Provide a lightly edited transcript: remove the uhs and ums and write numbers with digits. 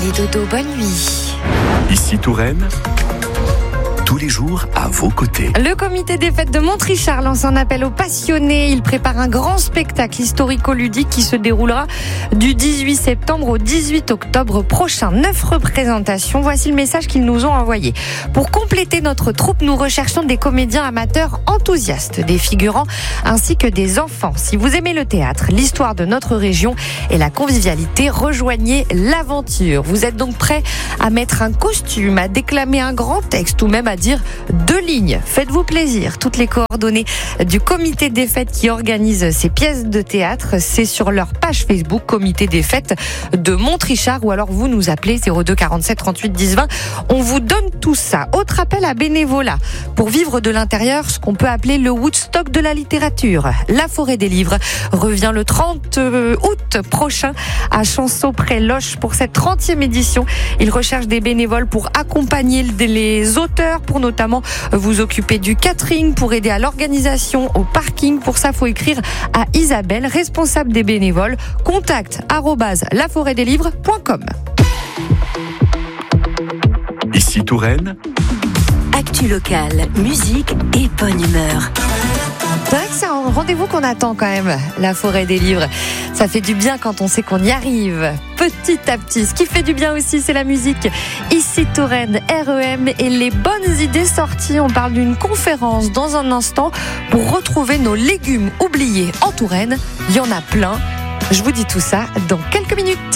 Allez dodo, bonne nuit. Ici Touraine, tous les jours à vos côtés. Le comité des fêtes de Montrichard lance un appel aux passionnés. Il prépare un grand spectacle historico-ludique qui se déroulera du 18 septembre au 18 octobre prochain. 9 représentations. Voici le message qu'ils nous ont envoyé. Pour compléter notre troupe, nous recherchons des comédiens amateurs enthousiastes, des figurants ainsi que des enfants. Si vous aimez le théâtre, l'histoire de notre région et la convivialité, rejoignez l'aventure. Vous êtes donc prêts à mettre un costume, à déclamer un grand texte ou même à dire 2 lignes. Faites-vous plaisir. Toutes les coordonnées du comité des fêtes qui organise ces pièces de théâtre, c'est sur leur page Facebook, comité des fêtes de Montrichard, ou alors vous nous appelez 02 47 38 10 20. On vous donne tout ça. Autre appel à bénévolat pour vivre de l'intérieur, ce qu'on peut appeler le Woodstock de la littérature. La Forêt des Livres revient le 30 août prochain à Chanceau-près-Loches pour cette 30e édition. Ils recherchent des bénévoles pour accompagner les auteurs, pour notamment vous occuper du catering, pour aider à l'organisation, au parking. Pour ça, faut écrire à Isabelle, responsable des bénévoles. contact@laforêtdeslivres.com. Ici Touraine, Actu locale, musique et bonne humeur. C'est vrai que c'est un rendez-vous qu'on attend quand même, la Forêt des Livres. Ça fait du bien quand on sait qu'on y arrive, petit à petit. Ce qui fait du bien aussi, c'est la musique. Ici Touraine, REM et les bonnes idées sorties. On parle d'une conférence dans un instant pour retrouver nos légumes oubliés en Touraine. Il y en a plein. Je vous dis tout ça dans quelques minutes.